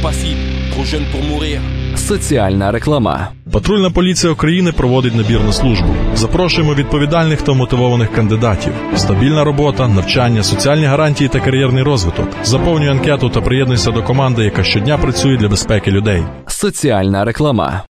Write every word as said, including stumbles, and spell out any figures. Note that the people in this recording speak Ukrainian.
Соціальна реклама. Патрульна поліція України проводить набір на службу. Запрошуємо відповідальних та мотивованих кандидатів. Стабільна робота, навчання, соціальні гарантії та кар'єрний розвиток. Заповнюй анкету та приєднуйся до команди, яка щодня працює для безпеки людей. Соціальна реклама.